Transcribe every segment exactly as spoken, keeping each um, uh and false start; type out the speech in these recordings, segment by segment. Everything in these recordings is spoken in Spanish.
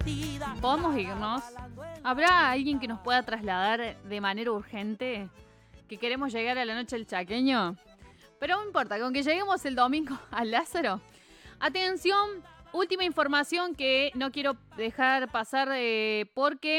¿Podemos irnos? ¿Habrá alguien que nos pueda trasladar de manera urgente? ¿Que queremos llegar a la noche del chaqueño? Pero no importa, con que lleguemos el domingo al Lázaro. Atención, última información que no quiero dejar pasar eh, porque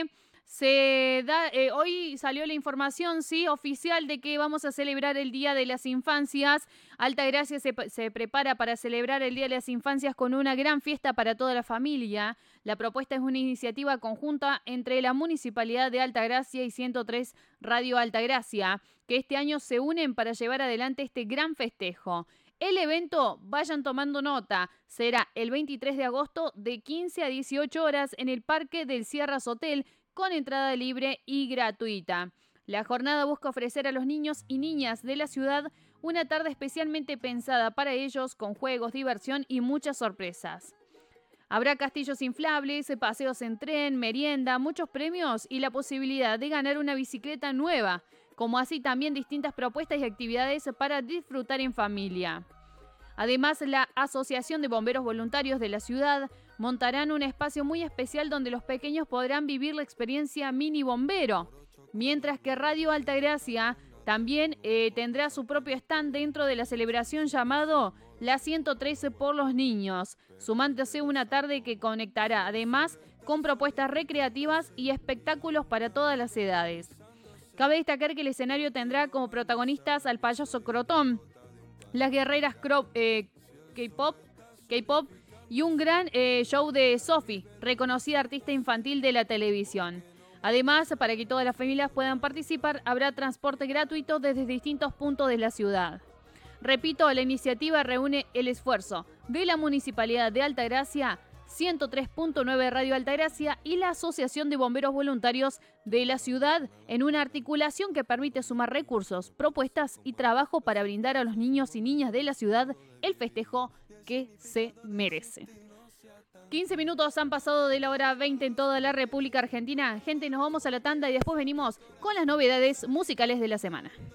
se da, eh, hoy salió la información, sí, oficial de que vamos a celebrar el Día de las Infancias. Altagracia se, se prepara para celebrar el Día de las Infancias con una gran fiesta para toda la familia. La propuesta es una iniciativa conjunta entre la Municipalidad de Altagracia y ciento tres Radio Altagracia, que este año se unen para llevar adelante este gran festejo. El evento, vayan tomando nota, será el veintitrés de agosto de quince a dieciocho horas en el Parque del Sierras Hotel, con entrada libre y gratuita. La jornada busca ofrecer a los niños y niñas de la ciudad una tarde especialmente pensada para ellos, con juegos, diversión y muchas sorpresas. Habrá castillos inflables, paseos en tren, merienda, muchos premios y la posibilidad de ganar una bicicleta nueva, como así también distintas propuestas y actividades para disfrutar en familia. Además, la Asociación de Bomberos Voluntarios de la ciudad montarán un espacio muy especial donde los pequeños podrán vivir la experiencia mini bombero, mientras que Radio Altagracia también eh, tendrá su propio stand dentro de la celebración llamado La ciento trece por los niños, sumándose una tarde que conectará además con propuestas recreativas y espectáculos para todas las edades. Cabe destacar que el escenario tendrá como protagonistas al payaso Crotón, las guerreras Cro- eh, K-pop, K-pop y un gran eh, show de Sophie, reconocida artista infantil de la televisión. Además, para que todas las familias puedan participar, habrá transporte gratuito desde distintos puntos de la ciudad. Repito, la iniciativa reúne el esfuerzo de la Municipalidad de Altagracia, ciento tres punto nueve Radio Altagracia y la Asociación de Bomberos Voluntarios de la ciudad en una articulación que permite sumar recursos, propuestas y trabajo para brindar a los niños y niñas de la ciudad el festejo que se merecen. quince minutos han pasado de la hora veinte en toda la República Argentina. Gente, nos vamos a la tanda y después venimos con las novedades musicales de la semana.